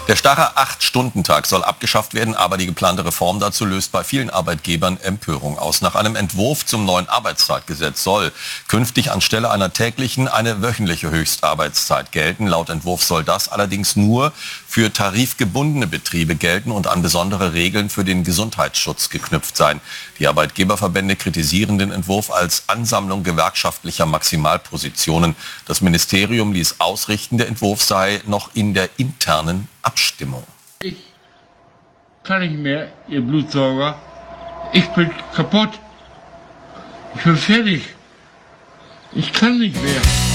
Der starre 8-Stunden-Tag soll abgeschafft werden, aber die geplante Reform dazu löst bei vielen Arbeitgebern Empörung aus. Nach einem Entwurf zum neuen Arbeitszeitgesetz soll künftig anstelle einer täglichen eine wöchentliche Höchstarbeitszeit gelten. Laut Entwurf soll das allerdings nur für tarifgebundene Betriebe gelten und an besondere Regeln für den Gesundheitsschutz geknüpft sein. Die Arbeitgeberverbände kritisieren den Entwurf als Ansammlung gewerkschaftlicher Maximalpositionen. Das Ministerium ließ ausrichten, der Entwurf sei noch in der internen Abstimmung. Ich kann nicht mehr, ihr Blutsauger. Ich bin kaputt. Ich bin fertig. Ich kann nicht mehr.